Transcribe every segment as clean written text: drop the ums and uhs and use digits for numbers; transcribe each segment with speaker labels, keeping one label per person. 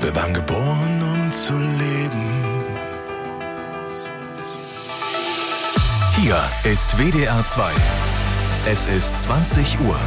Speaker 1: Wir waren geboren, um zu leben.
Speaker 2: Hier ist WDR 2. Es ist 20 Uhr.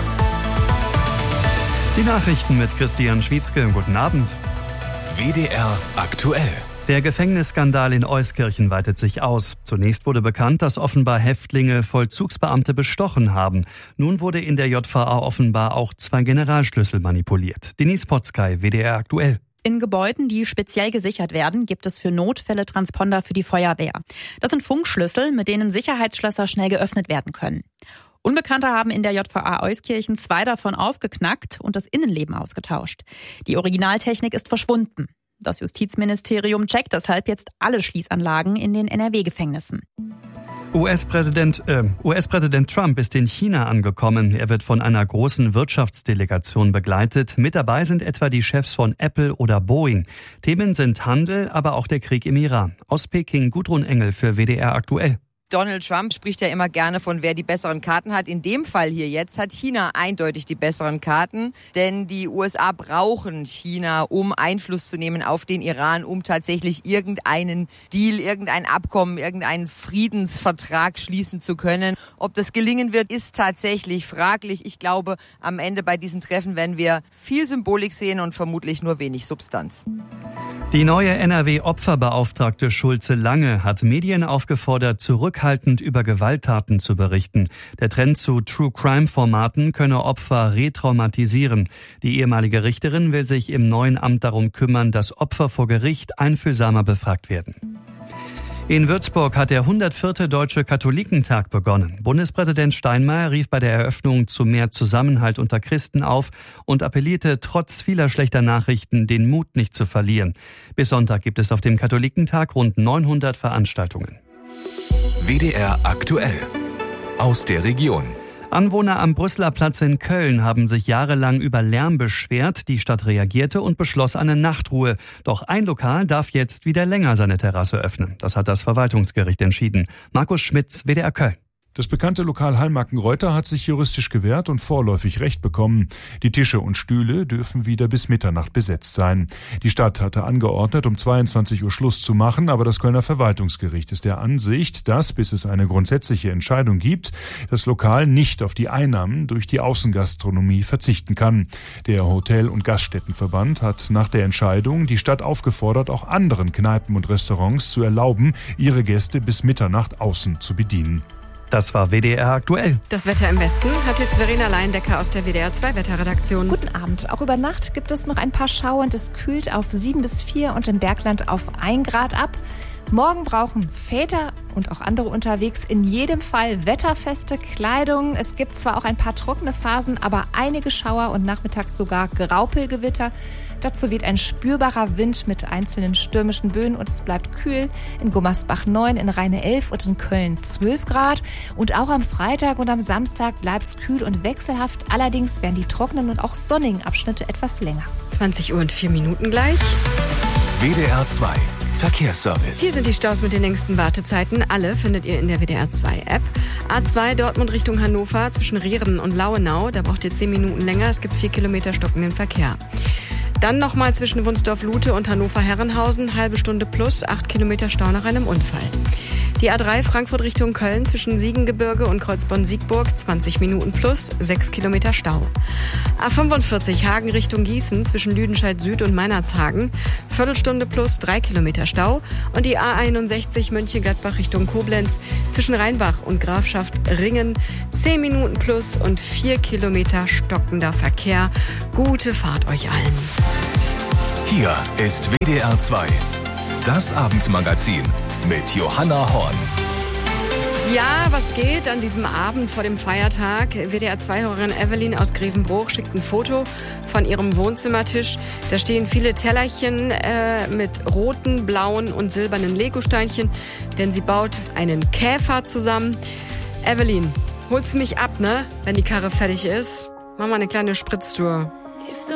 Speaker 3: Die Nachrichten mit Christian Schwietzke. Guten Abend.
Speaker 2: WDR aktuell.
Speaker 3: Der Gefängnisskandal in Euskirchen weitet sich aus. Zunächst wurde bekannt, dass offenbar Häftlinge Vollzugsbeamte bestochen haben. Nun wurde in der JVA offenbar auch 2 Generalschlüssel manipuliert. Denise Potzkei, WDR aktuell.
Speaker 4: In Gebäuden, die speziell gesichert werden, gibt es für Notfälle Transponder für die Feuerwehr. Das sind Funkschlüssel, mit denen Sicherheitsschlösser schnell geöffnet werden können. Unbekannte haben in der JVA Euskirchen 2 davon aufgeknackt und das Innenleben ausgetauscht. Die Originaltechnik ist verschwunden. Das Justizministerium checkt deshalb jetzt alle Schließanlagen in den NRW-Gefängnissen.
Speaker 3: US-Präsident Trump ist in China angekommen. Er wird von einer großen Wirtschaftsdelegation begleitet. Mit dabei sind etwa die Chefs von Apple oder Boeing. Themen sind Handel, aber auch der Krieg im Iran. Aus Peking Gudrun Engel für WDR aktuell.
Speaker 5: Donald Trump spricht ja immer gerne von, wer die besseren Karten hat. In dem Fall hier jetzt hat China eindeutig die besseren Karten, denn die USA brauchen China, um Einfluss zu nehmen auf den Iran, um tatsächlich irgendeinen Deal, irgendein Abkommen, irgendeinen Friedensvertrag schließen zu können. Ob das gelingen wird, ist tatsächlich fraglich. Ich glaube, am Ende bei diesen Treffen werden wir viel Symbolik sehen und vermutlich nur wenig Substanz.
Speaker 3: Die neue NRW-Opferbeauftragte Schulze Lange hat Medien aufgefordert, zurückhaltend über Gewalttaten zu berichten. Der Trend zu True-Crime-Formaten könne Opfer retraumatisieren. Die ehemalige Richterin will sich im neuen Amt darum kümmern, dass Opfer vor Gericht einfühlsamer befragt werden. In Würzburg hat der 104. Deutsche Katholikentag begonnen. Bundespräsident Steinmeier rief bei der Eröffnung zu mehr Zusammenhalt unter Christen auf und appellierte trotz vieler schlechter Nachrichten, den Mut nicht zu verlieren. Bis Sonntag gibt es auf dem Katholikentag rund 900 Veranstaltungen.
Speaker 2: WDR aktuell. Aus der Region.
Speaker 3: Anwohner am Brüsseler Platz in Köln haben sich jahrelang über Lärm beschwert. Die Stadt reagierte und beschloss eine Nachtruhe. Doch ein Lokal darf jetzt wieder länger seine Terrasse öffnen. Das hat das Verwaltungsgericht entschieden. Markus Schmitz, WDR Köln.
Speaker 6: Das bekannte Lokal Hallmarken-Reuter hat sich juristisch gewehrt und vorläufig Recht bekommen. Die Tische und Stühle dürfen wieder bis Mitternacht besetzt sein. Die Stadt hatte angeordnet, um 22 Uhr Schluss zu machen, aber das Kölner Verwaltungsgericht ist der Ansicht, dass, bis es eine grundsätzliche Entscheidung gibt, das Lokal nicht auf die Einnahmen durch die Außengastronomie verzichten kann. Der Hotel- und Gaststättenverband hat nach der Entscheidung die Stadt aufgefordert, auch anderen Kneipen und Restaurants zu erlauben, ihre Gäste bis Mitternacht außen zu bedienen.
Speaker 3: Das war WDR aktuell.
Speaker 7: Das Wetter im Westen hat jetzt Verena Leindecker aus der WDR 2 Wetterredaktion.
Speaker 8: Guten Abend. Auch über Nacht gibt es noch ein paar Schauer und es kühlt auf 7 bis 4 und im Bergland auf 1 Grad ab. Morgen brauchen Väter und auch andere unterwegs in jedem Fall wetterfeste Kleidung. Es gibt zwar auch ein paar trockene Phasen, aber einige Schauer und nachmittags sogar Graupelgewitter. Dazu weht ein spürbarer Wind mit einzelnen stürmischen Böen und es bleibt kühl. In Gummersbach 9, in Rheine 11 und in Köln 12 Grad. Und auch am Freitag und am Samstag bleibt es kühl und wechselhaft. Allerdings werden die trockenen und auch sonnigen Abschnitte etwas länger.
Speaker 7: 20 Uhr und 4 Minuten gleich.
Speaker 2: WDR 2. Verkehrsservice.
Speaker 7: Hier sind die Staus mit den längsten Wartezeiten. Alle findet ihr in der WDR 2 App. A2 Dortmund Richtung Hannover zwischen Rierden und Lauenau. Da braucht ihr 10 Minuten länger. Es gibt 4 Kilometer stockenden Verkehr. Dann nochmal zwischen Wunsdorf-Lute und Hannover-Herrenhausen. Halbe Stunde plus 8 Kilometer Stau nach einem Unfall. Die A3 Frankfurt Richtung Köln zwischen Siegengebirge und Kreuzborn-Siegburg 20 Minuten plus 6 Kilometer Stau. A45 Hagen Richtung Gießen zwischen Lüdenscheid Süd und Meinerzhagen Viertelstunde plus 3 Kilometer Stau. Und die A61 Mönchengladbach Richtung Koblenz zwischen Rheinbach und Grafschaft Ringen 10 Minuten plus und 4 Kilometer stockender Verkehr. Gute Fahrt euch allen.
Speaker 2: Hier ist WDR 2. Das Abendmagazin mit Johanna Horn.
Speaker 7: Ja, was geht an diesem Abend vor dem Feiertag? WDR-2-Hörerin Evelyn aus Grevenbruch schickt ein Foto von ihrem Wohnzimmertisch. Da stehen viele Tellerchen mit roten, blauen und silbernen Legosteinchen, denn sie baut einen Käfer zusammen. Evelyn, holst du mich ab, ne? Wenn die Karre fertig ist? Mach mal eine kleine Spritztour.